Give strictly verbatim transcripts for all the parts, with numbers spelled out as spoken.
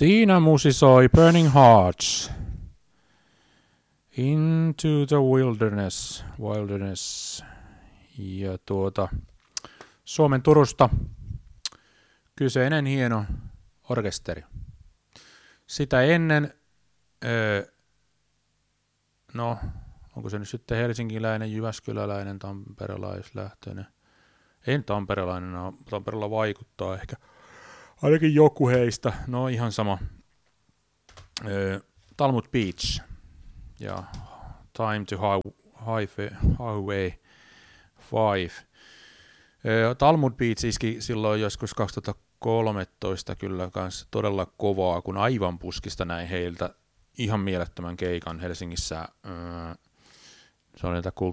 Siinä musisoi Burning Hearts. Into the Wilderness. Wilderness. Ja tuota, Suomen Turusta kyseinen hieno orkesteri. Sitä ennen, öö, no onko se nyt sitten helsinkiläinen, jyväskyläläinen, tamperelaislähtöinen. En tamperelainen, no, Tampereella vaikuttaa ehkä. Ainakin joku heistä, no ihan sama. Öö, Talmud Beach ja Time to Highway Five. Öö, Talmud Beach iski silloin joskus kaksituhattakolmetoista kyllä kanssa todella kovaa, kun aivan puskista näin heiltä ihan mielettömän keikan Helsingissä. Öö, se on niitä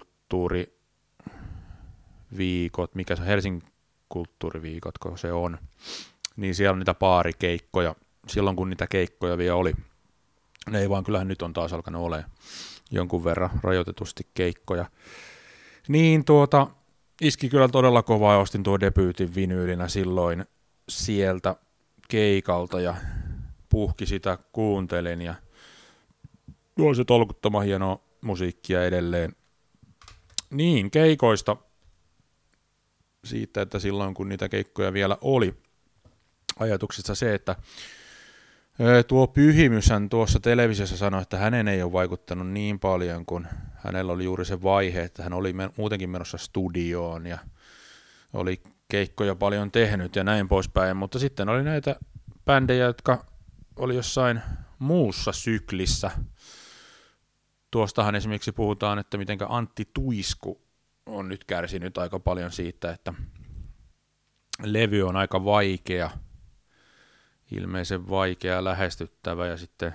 kulttuuriviikot, mikä se Helsingin kulttuuriviikot, kun se on. Niin siellä on niitä baarikeikkoja, silloin kun niitä keikkoja vielä oli. Ne ei vaan, kyllähän nyt on taas alkanut olemaan jonkun verran rajoitetusti keikkoja. Niin tuota, iski kyllä todella kovaa ja ostin tuo debyytin vinyylinä silloin sieltä keikalta ja puhki sitä kuuntelin ja tuo se tolkuttoman hienoa musiikkia edelleen. Niin, keikoista siitä, että silloin kun niitä keikkoja vielä oli, ajatuksessa se, että tuo Pyhimyshän tuossa televisiossa sanoi, että hänen ei ole vaikuttanut niin paljon, kun hänellä oli juuri se vaihe, että hän oli muutenkin menossa studioon ja oli keikkoja paljon tehnyt ja näin poispäin, mutta sitten oli näitä bändejä, jotka oli jossain muussa syklissä. Tuostahan esimerkiksi puhutaan, että mitenkä Antti Tuisku on nyt kärsinyt aika paljon siitä, että levy on aika vaikea, ilmeisen vaikea lähestyttävä ja sitten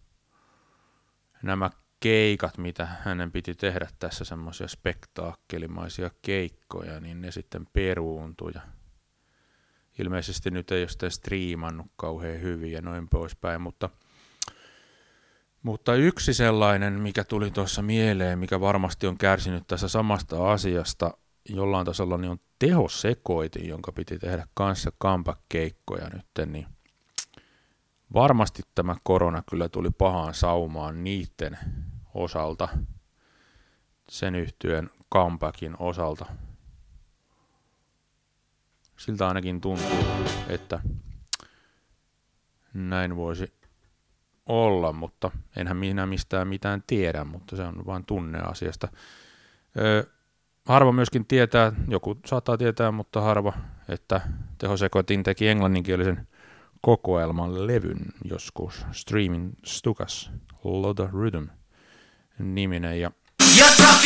nämä keikat, mitä hänen piti tehdä tässä semmoisia spektaakkelimaisia keikkoja, niin ne sitten peruuntui ja ilmeisesti nyt ei ole sitten striimannut kauhean hyvin ja noin poispäin, mutta, mutta yksi sellainen, mikä tuli tuossa mieleen, mikä varmasti on kärsinyt tässä samasta asiasta jollain tasolla, niin on Tehosekoitin, jonka piti tehdä kanssa comeback-keikkoja nyt, niin varmasti tämä korona kyllä tuli pahaan saumaan niiden osalta, sen yhtyeen comebackin osalta. Siltä ainakin tuntuu, että näin voisi olla, mutta enhän minä mistään mitään tiedä, mutta se on vain tunne asiasta. Öö, harva myöskin tietää, joku saattaa tietää, mutta harva, että Tehosekoitin teki englanninkielisen kokoelman levyn joskus, Streaming Stukas, Lotta Rhythm niminen, ja